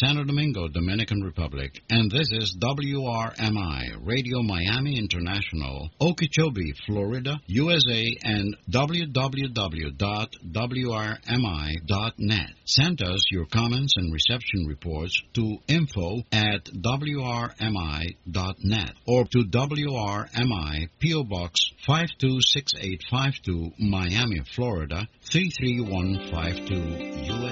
Santo Domingo, Dominican Republic. And this is WRMI, Radio Miami International, Okeechobee, Florida, USA, and www.wrmi.net. Send us your comments and reception reports to info@wrmi.net or to WRMI, P.O. Box 526852, Miami, Florida 33152, USA.